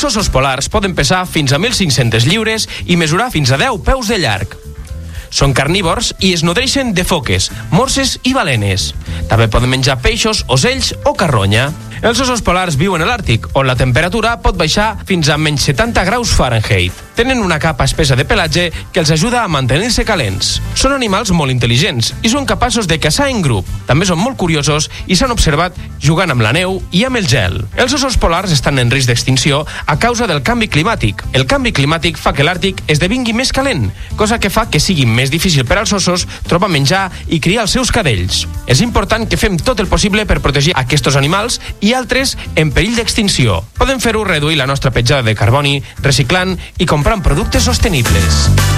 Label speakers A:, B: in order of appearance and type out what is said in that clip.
A: Els ossos polars poden pesar fins a 1.500 lliures i mesurar fins a 10 peus de llarg. Són carnívors i es nodreixen de foques, morses i balenes. També poden menjar peixos, ocells o carronya. Els ossos polars viuen a l'Àrtic, on la temperatura pot baixar fins a menys 70 graus Fahrenheit. Tenen una capa espessa de pelatge que els ajuda a mantenir-se calents. Són animals molt intel·ligents i són capaços de caçar en grup. També són molt curiosos i s'han observat jugant amb la neu i amb el gel. Els ossos polars estan en risc d'extinció a causa del canvi climàtic. El canvi climàtic fa que l'Àrtic esdevingui més calent, cosa que fa que sigui més difícil per als ossos trobar menjar i criar els seus cadells. És important que fem tot el possible per protegir aquests animals i altres en perill d'extinció. Podem fer-ho reduir la nostra petjada de carboni, reciclant i comprant productes sostenibles.